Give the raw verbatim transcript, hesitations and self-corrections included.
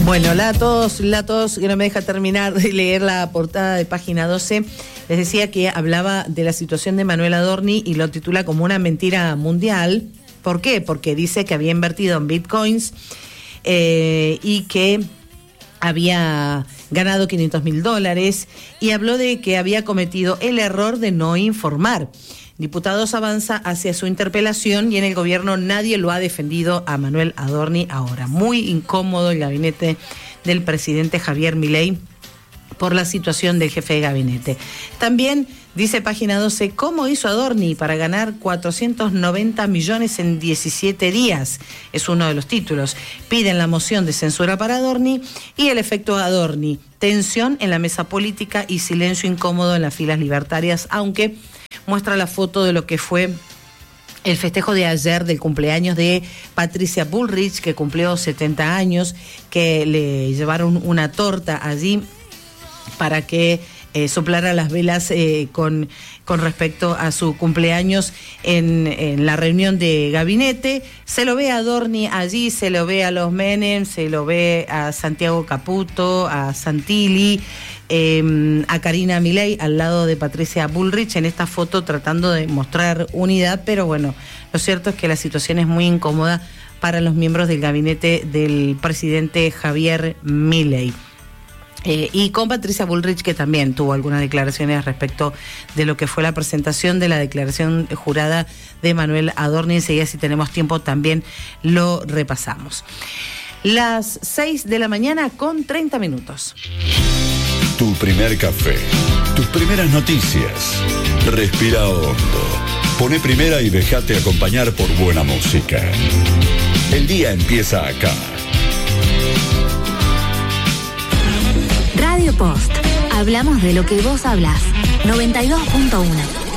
Bueno, hola a todos, hola a todos, que no me deja terminar de leer la portada de página doce. Les decía que hablaba de la situación de Manuel Adorni y lo titula como una mentira mundial. ¿Por qué? Porque dice que había invertido en bitcoins eh, y que había ganado quinientos mil dólares y habló de que había cometido el error de no informar. Diputados avanza hacia su interpelación y en el gobierno nadie lo ha defendido a Manuel Adorni ahora. Muy incómodo el gabinete del presidente Javier Milei por la situación del jefe de gabinete. También dice página doce, ¿cómo hizo Adorni para ganar cuatrocientos noventa millones en diecisiete días? Es uno de los títulos. Piden la moción de censura para Adorni y el efecto Adorni. Tensión en la mesa política y silencio incómodo en las filas libertarias, aunque muestra la foto de lo que fue el festejo de ayer del cumpleaños de Patricia Bullrich, que cumplió setenta años, que le llevaron una torta allí para que eh, soplara las velas eh, con, con respecto a su cumpleaños en, en la reunión de gabinete. Se lo ve a Adorni allí, se lo ve a los Menem, se lo ve a Santiago Caputo, a Santilli, eh, a Karina Milei al lado de Patricia Bullrich en esta foto tratando de mostrar unidad, pero bueno, lo cierto es que la situación es muy incómoda para los miembros del gabinete del presidente Javier Milei. Eh, y con Patricia Bullrich, que también tuvo algunas declaraciones respecto de lo que fue la presentación de la declaración jurada de Manuel Adorni. Enseguida, si tenemos tiempo, también lo repasamos. Las seis de la mañana con treinta minutos. Tu primer café, tus primeras noticias. Respira hondo. Pone primera y déjate acompañar por buena música. El día empieza acá. Radio Post. Hablamos de lo que vos hablás. noventa y dos punto uno.